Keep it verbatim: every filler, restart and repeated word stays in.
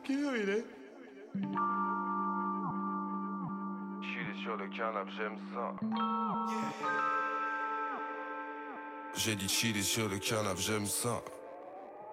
Quelle heure il est? Chiller sur le canapé, j'aime ça. J'ai dit chiller sur le canapé, j'aime ça.